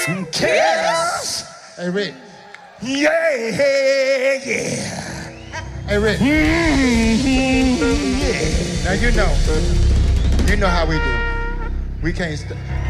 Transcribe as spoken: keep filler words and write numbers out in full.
Kiss. Hey, Rick. Yeah, yeah. Hey, Rick. Mm-hmm. Yeah. Now you know. You know how we do. We can't st-